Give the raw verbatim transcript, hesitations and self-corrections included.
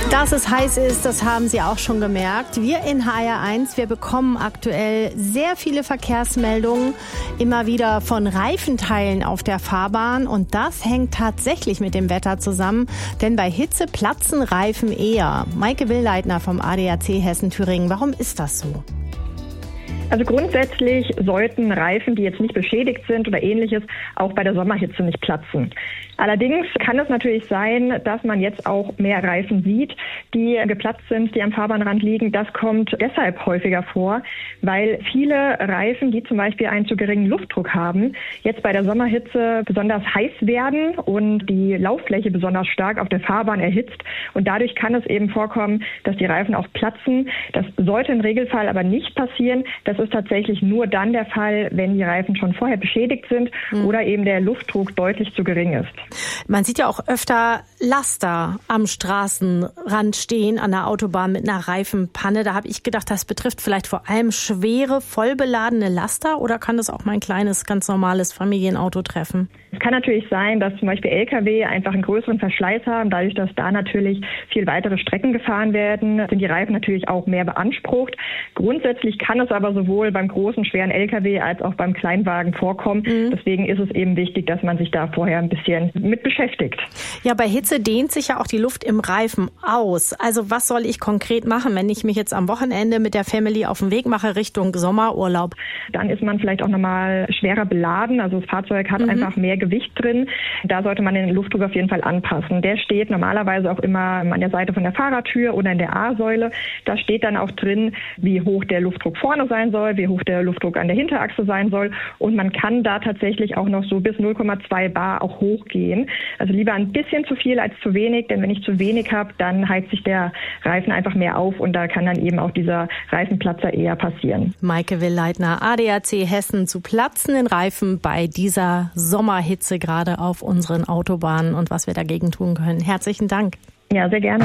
Dass es heiß ist, das haben Sie auch schon gemerkt. Wir in H R eins, wir bekommen aktuell sehr viele Verkehrsmeldungen, immer wieder von Reifenteilen auf der Fahrbahn. Und das hängt tatsächlich mit dem Wetter zusammen, denn bei Hitze platzen Reifen eher. Maike Willleitner vom A D A C Hessen-Thüringen, warum ist das so? Also grundsätzlich sollten Reifen, die jetzt nicht beschädigt sind oder ähnliches, auch bei der Sommerhitze nicht platzen. Allerdings kann es natürlich sein, dass man jetzt auch mehr Reifen sieht, die geplatzt sind, die am Fahrbahnrand liegen. Das kommt deshalb häufiger vor, weil viele Reifen, die zum Beispiel einen zu geringen Luftdruck haben, jetzt bei der Sommerhitze besonders heiß werden und die Lauffläche besonders stark auf der Fahrbahn erhitzt. Und dadurch kann es eben vorkommen, dass die Reifen auch platzen. Das sollte im Regelfall aber nicht passieren. Das ist tatsächlich nur dann der Fall, wenn die Reifen schon vorher beschädigt sind mhm. oder eben der Luftdruck deutlich zu gering ist. Man sieht ja auch öfter Laster am Straßenrand stehen, an der Autobahn mit einer Reifenpanne. Da habe ich gedacht, das betrifft vielleicht vor allem schwere, vollbeladene Laster, oder kann das auch mein kleines, ganz normales Familienauto treffen? Es kann natürlich sein, dass zum Beispiel L K W einfach einen größeren Verschleiß haben. Dadurch, dass da natürlich viel weitere Strecken gefahren werden, sind die Reifen natürlich auch mehr beansprucht. Grundsätzlich kann es aber sowohl beim großen, schweren L K W als auch beim Kleinwagen vorkommen. Mhm. Deswegen ist es eben wichtig, dass man sich da vorher ein bisschen mit beschäftigt. Ja, bei Hitze dehnt sich ja auch die Luft im Reifen aus. Also was soll ich konkret machen, wenn ich mich jetzt am Wochenende mit der Family auf den Weg mache Richtung Sommerurlaub? Dann ist man vielleicht auch nochmal schwerer beladen. Also das Fahrzeug hat mhm. einfach mehr Gewicht drin. Da sollte man den Luftdruck auf jeden Fall anpassen. Der steht normalerweise auch immer an der Seite von der Fahrertür oder in der A-Säule. Da steht dann auch drin, wie hoch der Luftdruck vorne sein soll, wie hoch der Luftdruck an der Hinterachse sein soll. Und man kann da tatsächlich auch noch so bis null Komma zwei bar auch hochgehen. Also lieber ein bisschen zu viel als zu wenig, denn wenn ich zu wenig habe, dann heizt sich der Reifen einfach mehr auf und da kann dann eben auch dieser Reifenplatzer eher passieren. Maike Willleitner, A D A C Hessen, zu platzenden Reifen bei dieser Sommerhitze gerade auf unseren Autobahnen und was wir dagegen tun können. Herzlichen Dank. Ja, sehr gerne.